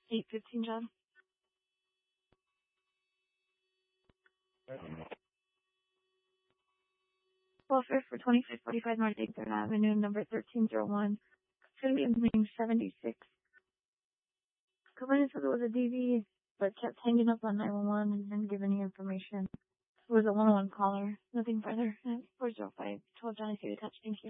815 job. Welfare for 2545 North 8th Avenue, number 1301. Should be in 76. Complainant said it was a DV, but kept hanging up on 911 and didn't give any information. It was a 101 caller. Nothing further. 405 12 Johnny City Touch. Thank you.